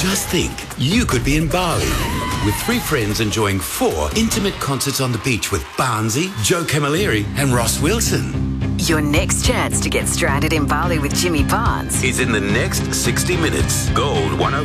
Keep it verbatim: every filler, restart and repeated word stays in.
Just think, you could be in Bali with three friends enjoying four intimate concerts on the beach with Barnsey, Joe Camilleri and Ross Wilson. Your next chance to get stranded in Bali with Jimmy Barnes is in the next sixty minutes. Gold one oh